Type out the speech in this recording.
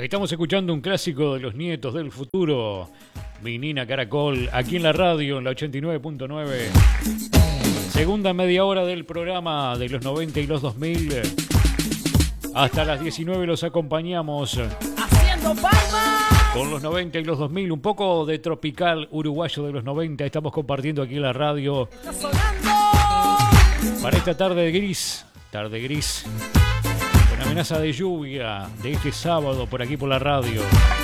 Estamos escuchando un clásico de los nietos del futuro, Mi Nina Caracol, aquí en la radio, en la 89.9. Segunda media hora del programa de los 90 y los 2000. Hasta las 19 los acompañamos. Haciendo palmas. Con los 90 y los 2000, un poco de tropical uruguayo de los 90. Estamos compartiendo aquí en la radio. Está sonando. Para esta tarde gris, con amenaza de lluvia de este sábado por aquí por la radio.